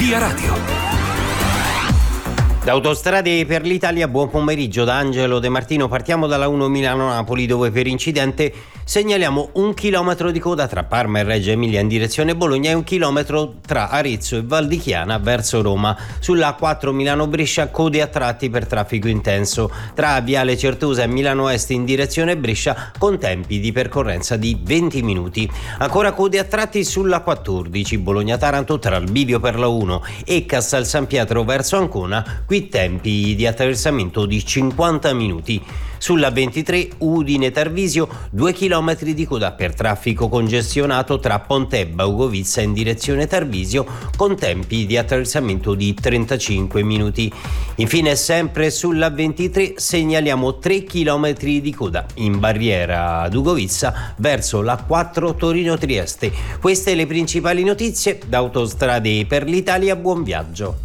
Via Radio. Da Autostrade per l'Italia, buon pomeriggio da Angelo De Martino. Partiamo dalla 1 Milano-Napoli, dove per incidente segnaliamo 1 chilometro di coda tra Parma e Reggio Emilia in direzione Bologna e 1 chilometro tra Arezzo e Val di Chiana verso Roma. Sulla A4 Milano-Brescia, code a tratti per traffico intenso tra Viale Certosa e Milano Est in direzione Brescia, con tempi di percorrenza di 20 minuti. Ancora code a tratti sulla 14 Bologna-Taranto tra il bivio per la 1 e Castel San Pietro verso Ancona, qui tempi di attraversamento di 50 minuti. Sulla 23 Udine-Tarvisio, 2 chilometri di coda per traffico congestionato tra Pontebba e Ugovizza in direzione Tarvisio, con tempi di attraversamento di 35 minuti. Infine, sempre sulla 23 segnaliamo 3 chilometri di coda in barriera ad Ugovizza verso la 4 Torino-Trieste. Queste le principali notizie da Autostrade per l'Italia. Buon viaggio.